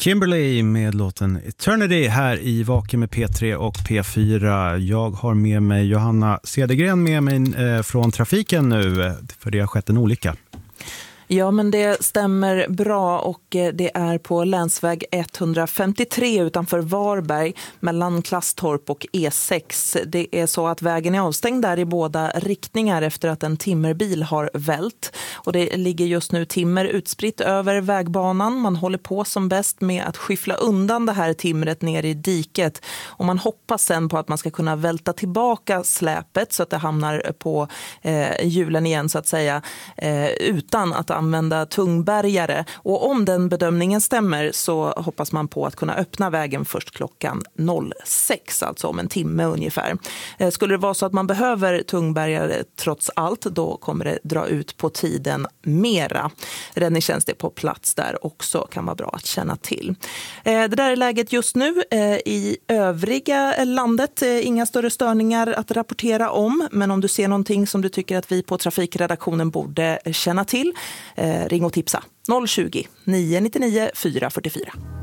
Kimberly med låten Eternity här i Vaken med P3 och P4. Jag har med mig Johanna Cedergren med mig från trafiken nu, för det har skett en olycka. Ja, men det stämmer bra och det är på länsväg 153 utanför Varberg mellan Klasstorp och E6. Det är så att vägen är avstängd där i båda riktningar efter att en timmerbil har vält. Och det ligger just nu timmer utspritt över vägbanan. Man håller på som bäst med att skyffla undan det här timret ner i diket. Och man hoppas sen på att man ska kunna välta tillbaka släpet så att det hamnar på hjulen igen så att säga utan att använda tungbärgare. Och om den bedömningen stämmer så hoppas man på att kunna öppna vägen först klockan 06, alltså om en timme ungefär. Skulle det vara så att man behöver tungbärgare trots allt, då kommer det dra ut på tiden mera. Räddningstjänst är på plats där också, kan vara bra att känna till. Det där är läget just nu. I övriga landet inga större störningar att rapportera om, men om du ser någonting som du tycker att vi på trafikredaktionen borde känna till, ring och tipsa 020 999 444.